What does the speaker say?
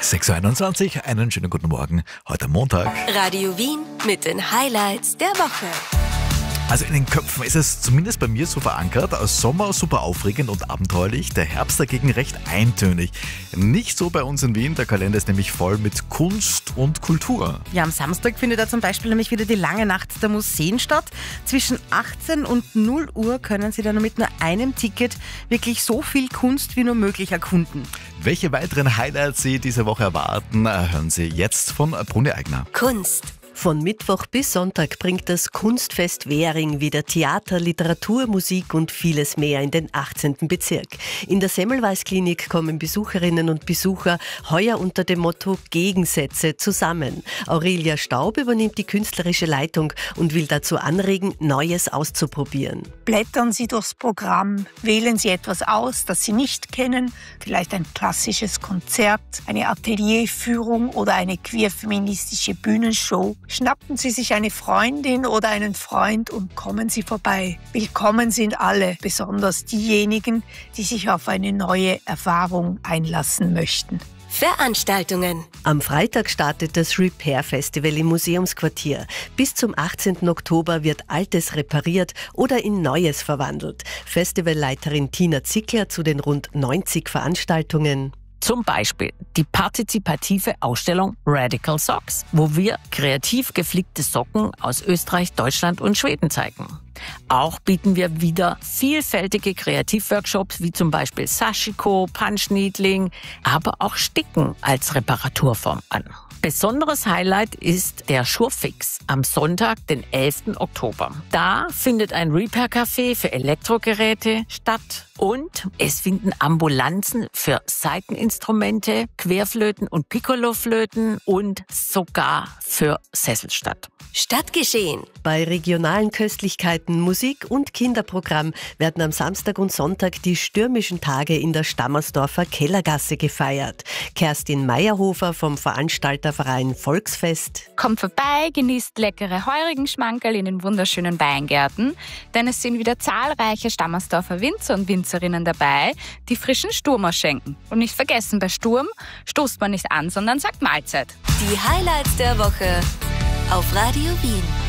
6:21 Uhr, einen schönen guten Morgen, heute Montag. Radio Wien mit den Highlights der Woche. Also in den Köpfen ist es zumindest bei mir so verankert, Sommer super aufregend und abenteuerlich, der Herbst dagegen recht eintönig. Nicht so bei uns in Wien, der Kalender ist nämlich voll mit Kunst und Kultur. Ja, am Samstag findet da zum Beispiel nämlich wieder die lange Nacht der Museen statt. Zwischen 18 und 0 Uhr können Sie dann mit nur einem Ticket wirklich so viel Kunst wie nur möglich erkunden. Welche weiteren Highlights Sie diese Woche erwarten, hören Sie jetzt von Bruni Eigner. Kunst. Von Mittwoch bis Sonntag bringt das Kunstfest Währing wieder Theater, Literatur, Musik und vieles mehr in den 18. Bezirk. In der Semmelweis-Klinik kommen Besucherinnen und Besucher heuer unter dem Motto Gegensätze zusammen. Aurelia Staub übernimmt die künstlerische Leitung und will dazu anregen, Neues auszuprobieren. Blättern Sie durchs Programm, wählen Sie etwas aus, das Sie nicht kennen, vielleicht ein klassisches Konzert, eine Atelierführung oder eine queer-feministische Bühnenshow. Schnappen Sie sich eine Freundin oder einen Freund und kommen Sie vorbei. Willkommen sind alle, besonders diejenigen, die sich auf eine neue Erfahrung einlassen möchten. Veranstaltungen. Am Freitag startet das Repair Festival im Museumsquartier. Bis zum 18. Oktober wird Altes repariert oder in Neues verwandelt. Festivalleiterin Tina Zickler zu den rund 90 Veranstaltungen. Zum Beispiel die partizipative Ausstellung Radical Socks, wo wir kreativ geflickte Socken aus Österreich, Deutschland und Schweden zeigen. Auch bieten wir wieder vielfältige Kreativworkshops wie zum Beispiel Sashiko, Punch-Needling, aber auch Sticken als Reparaturform an. Besonderes Highlight ist der Schurfix am Sonntag, den 11. Oktober. Da findet ein Repair-Café für Elektrogeräte statt und es finden Ambulanzen für Saiteninstrumente, Querflöten und Piccoloflöten und sogar für Sessel statt. Stadtgeschehen. Bei regionalen Köstlichkeiten, Musik und Kinderprogramm werden am Samstag und Sonntag die stürmischen Tage in der Stammersdorfer Kellergasse gefeiert. Kerstin Meyerhofer vom Veranstalterverein Volksfest. Kommt vorbei, genießt leckere Heurigenschmankerl in den wunderschönen Weingärten, denn es sind wieder zahlreiche Stammersdorfer Winzer und Winzerinnen dabei, die frischen Sturm ausschenken. Und nicht vergessen, bei Sturm stoßt man nicht an, sondern sagt Mahlzeit. Die Highlights der Woche auf Radio Wien.